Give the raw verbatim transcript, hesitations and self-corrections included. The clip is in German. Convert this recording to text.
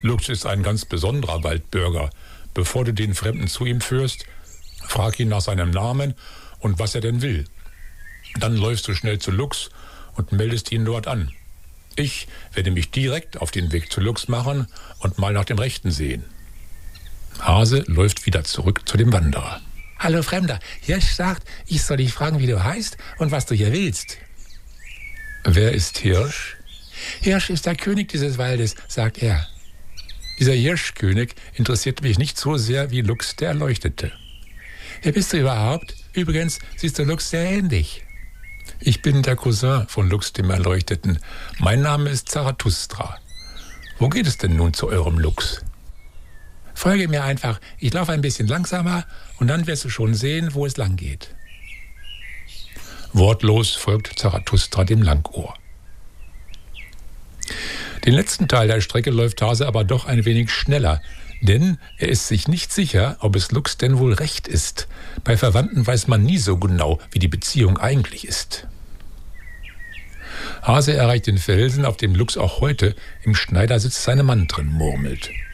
Luchs ist ein ganz besonderer Waldbürger. Bevor du den Fremden zu ihm führst, frag ihn nach seinem Namen und was er denn will. Dann läufst du schnell zu Luchs und meldest ihn dort an. Ich werde mich direkt auf den Weg zu Luchs machen und mal nach dem Rechten sehen. Hase läuft wieder zurück zu dem Wanderer. Hallo Fremder, Hirsch sagt, ich soll dich fragen, wie du heißt und was du hier willst. Wer ist Hirsch? Hirsch ist der König dieses Waldes, sagt er. Dieser Hirschkönig interessiert mich nicht so sehr wie Luchs, der Erleuchtete. Wer bist du überhaupt? Übrigens siehst du Luchs sehr ähnlich. Ich bin der Cousin von Luchs, dem Erleuchteten. Mein Name ist Zarathustra. Wo geht es denn nun zu eurem Luchs? Folge mir einfach. Ich laufe ein bisschen langsamer und dann wirst du schon sehen, wo es lang geht. Wortlos folgt Zarathustra dem Langohr. Den letzten Teil der Strecke läuft Hase aber doch ein wenig schneller, denn er ist sich nicht sicher, ob es Luchs denn wohl recht ist. Bei Verwandten weiß man nie so genau, wie die Beziehung eigentlich ist. Hase erreicht den Felsen, auf dem Luchs auch heute im Schneidersitz seine Mantren murmelt.